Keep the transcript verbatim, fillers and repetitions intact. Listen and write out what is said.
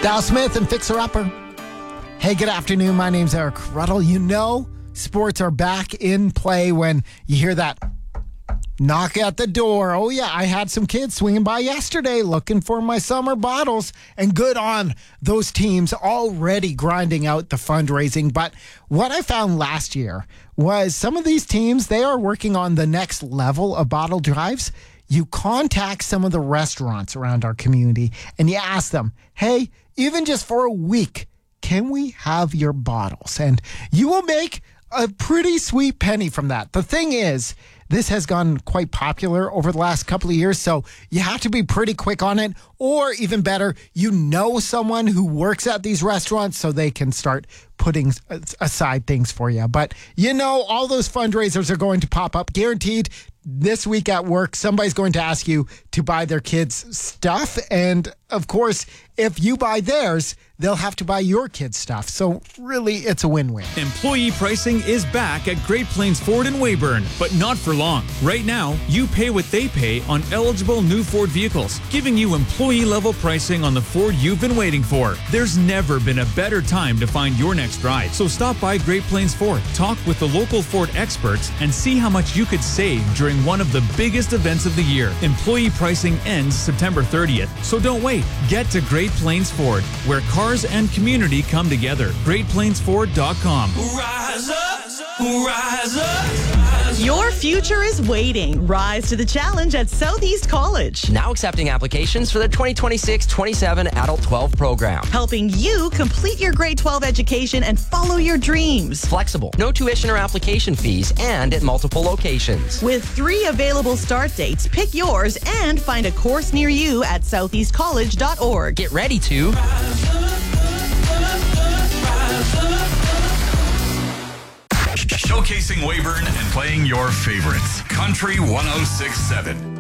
Dal Smith and Fixer Upper. Hey, good afternoon. My name's Eric Ruddle. You know, sports are back in play when you hear that knock at the door. Oh, yeah, I had some kids swinging by yesterday looking for my summer bottles, and good on those teams already grinding out the fundraising. But what I found last year was some of these teams, they are working on the next level of bottle drives. You contact some of the restaurants around our community and you ask them, hey, even just for a week, can we have your bottles? And you will make a pretty sweet penny from that. The thing is, this has gone quite popular over the last couple of years, so you have to be pretty quick on it, or even better, you know someone who works at these restaurants so they can start putting aside things for you. But you know, all those fundraisers are going to pop up, guaranteed. This week at work, somebody's going to ask you to buy their kids stuff. And of course, if you buy theirs, they'll have to buy your kids stuff. So really, it's a win-win. Employee pricing is back at Great Plains Ford in Weyburn, but not for long. Right now, you pay what they pay on eligible new Ford vehicles, giving you employee-level pricing on the Ford you've been waiting for. There's never been a better time to find your next ride. So stop by Great Plains Ford, talk with the local Ford experts, and see how much you could save during one of the biggest events of the year. Employee pricing ends September thirtieth, so don't wait. Get to Great Plains Ford, where cars and community come together. great plains ford dot com. Rise up, rise up. Your future is waiting. Rise to the challenge at Southeast College. Now accepting applications for the twenty twenty-six twenty-seven Adult twelve program. Helping you complete your grade twelve education and follow your dreams. Flexible, no tuition or application fees, and at multiple locations. With three available start dates, pick yours and find a course near you at southeast college dot org. Get ready to Rise up, rise up. Showcasing Weyburn and playing your favorites. Country one oh six point seven.